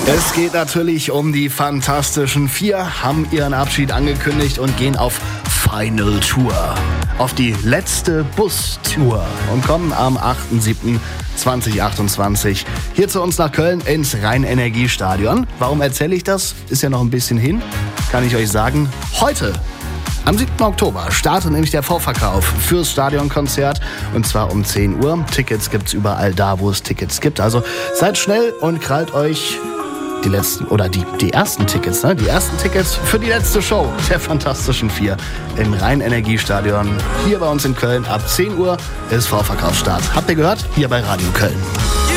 Es geht natürlich um die Fantastischen Vier, haben ihren Abschied angekündigt und gehen auf Final Tour. Auf die letzte Bustour und kommen am 8.7.2028 hier zu uns nach Köln ins Rhein-Energie-Stadion. Warum erzähle ich das? Ist ja noch ein bisschen hin. Kann ich euch sagen, heute, am 7. Oktober, startet nämlich der Vorverkauf fürs Stadionkonzert und zwar um 10 Uhr. Tickets gibt's überall da, wo es Tickets gibt. Also seid schnell und krallt euch die letzten oder die ersten Tickets, ne? Die ersten Tickets für die letzte Show der Fantastischen Vier im Rhein-Energie-Stadion. Hier bei uns in Köln ab 10 Uhr ist Vorverkaufsstart. Habt ihr gehört? Hier bei Radio Köln.